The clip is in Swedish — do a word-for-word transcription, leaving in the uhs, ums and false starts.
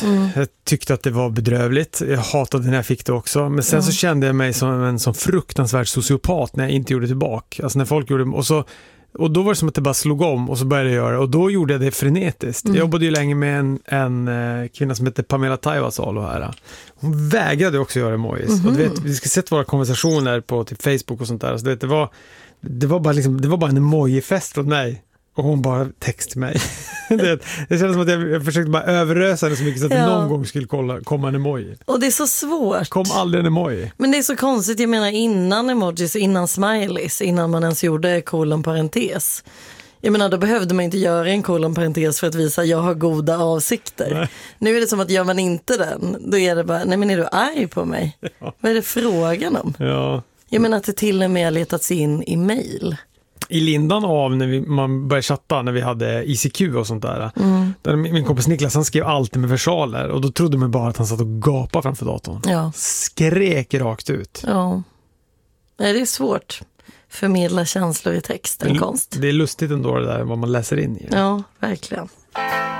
Mm. Jag tyckte att det var bedrövligt. Jag hatade när jag fick det också. Men sen mm. så kände jag mig som en sån fruktansvärd sociopat när jag inte gjorde tillbaka. Alltså när folk gjorde... Och, så, och då var det som att det bara slog om och så började jag göra. Och då gjorde jag det frenetiskt. Mm. Jag jobbade ju länge med en, en uh, kvinna som heter Pamela Taivasalo här. Hon vägrade också göra emojis. Mm-hmm. Och du vet, vi ska sett våra konversationer på typ Facebook och sånt där. Så du vet, det var... Det var bara liksom, det var bara en emoji-fest från mig. Och hon bara text till mig. det, det kändes som att jag, jag försökte bara överrösa henne så mycket så att ja. det någon gång skulle kolla, komma en emoji. Och det är så svårt. Kom aldrig en emoji. Men det är så konstigt, jag menar innan emojis, innan smileys, innan man ens gjorde kolon parentes. Jag menar, då behövde man inte göra en kolon parentes för att visa att jag har goda avsikter. Nej. Nu är det som att gör man inte den, då är det bara, nej men är du arg på mig? Ja. Vad är det frågan om? Ja. Jag menar att det till och med har letats in i mejl. I lindan av när vi, man började chatta när vi hade I C Q och sånt där. Mm. där min kompis Niklas, han skrev alltid med versaler. Och då trodde man bara att han satt och gapade framför datorn. Ja. Skrek rakt ut. Ja. Nej, det är svårt. Förmedla känslor i text, en konst. Det är lustigt ändå det där vad man läser in i. Ja, verkligen.